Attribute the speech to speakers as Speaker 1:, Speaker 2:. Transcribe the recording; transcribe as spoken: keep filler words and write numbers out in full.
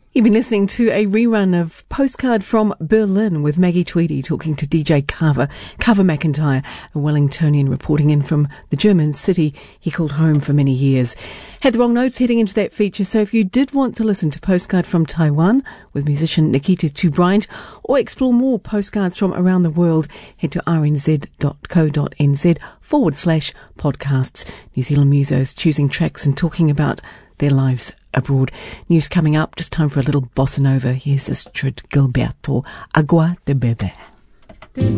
Speaker 1: You've been listening to a rerun of Postcard from Berlin with Maggie Tweedy talking to D J Carver, Carver McIntyre, a Wellingtonian reporting in from the German city he called home for many years. Had the wrong notes heading into that feature, so if you did want to listen to Postcard from Taiwan with musician Nikita Tu Bryant, or explore more postcards from around the world, head to rnz.co.nz forward slash podcasts. New Zealand musos choosing tracks and talking about their lives abroad. News coming up, just time for a little bossa nova. Here's Astrid Gilberto, Agua de Bebe.